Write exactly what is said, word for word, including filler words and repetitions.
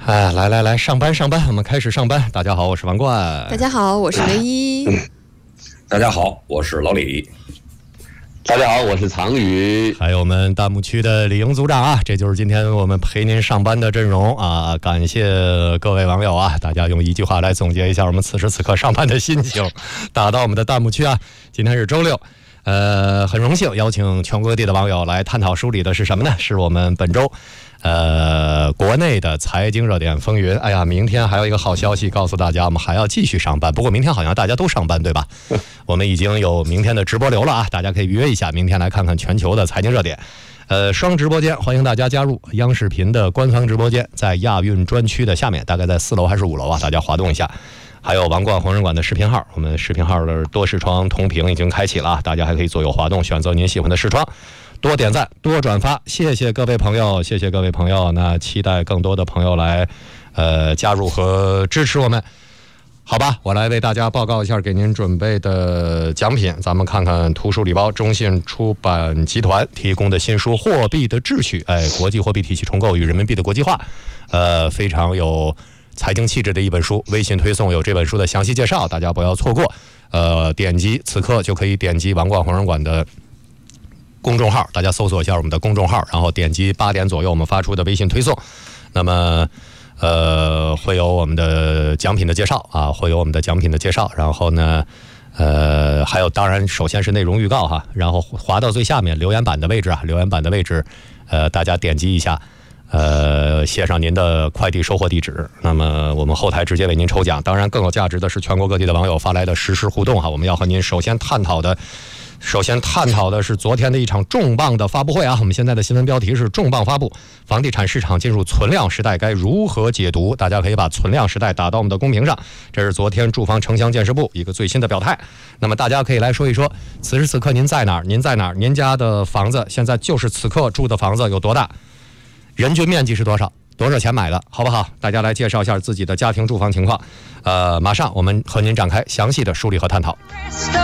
哎，来来来，上班上班，我们开始上班。大家好，我是王冠。 大家好，我是唯一。 大家好，我是老李。 大家好，我是常宇。 还有我们弹幕区的李英组长啊，这就是今天我们陪您上班的阵容啊！感谢各位网友啊，大家用一句话来总结一下我们此时此刻上班的心情，打到我们的弹幕区啊。今天是周六。呃，很荣幸邀请全国各地的网友来探讨梳理的是什么呢？是我们本周，呃，国内的财经热点风云。哎呀，明天还有一个好消息告诉大家，我们还要继续上班。不过明天好像大家都上班，对吧？我们已经有明天的直播流了啊，大家可以约一下，明天来看看全球的财经热点。呃，双直播间欢迎大家加入央视频的官方直播间，在亚运专区的下面，大概在四楼还是五楼啊？大家滑动一下。还有王冠红人馆的视频号，我们视频号的多视窗同屏已经开启了，大家还可以左右滑动选择您喜欢的视窗，多点赞多转发，谢谢各位朋友，谢谢各位朋友。那期待更多的朋友来呃加入和支持我们。好吧，我来为大家报告一下给您准备的奖品。咱们看看图书礼包中信出版集团提供的新书《货币的秩序》，哎，国际货币体系重构与人民币的国际化，呃，非常有财经气质的一本书，微信推送有这本书的详细介绍，大家不要错过。呃，点击此刻就可以点击王冠红人馆的公众号，大家搜索一下我们的公众号，然后点击八点左右我们发出的微信推送，那么呃会有我们的奖品的介绍啊，会有我们的奖品的介绍，然后呢呃还有当然首先是内容预告哈，然后滑到最下面留言板的位置啊，留言板的位置呃大家点击一下。呃，写上您的快递收货地址，那么我们后台直接为您抽奖。当然，更有价值的是全国各地的网友发来的实时互动哈。我们要和您首先探讨的，首先探讨的是昨天的一场重磅的发布会啊。我们现在的新闻标题是重磅发布，房地产市场进入存量时代，该如何解读？大家可以把存量时代打到我们的公屏上。这是昨天住房城乡建设部一个最新的表态。那么大家可以来说一说，此时此刻您在哪儿？您在哪儿？您家的房子现在就是此刻住的房子有多大？人均面积是多少？多少钱买的？好不好？大家来介绍一下自己的家庭住房情况。呃，马上我们和您展开详细的梳理和探讨。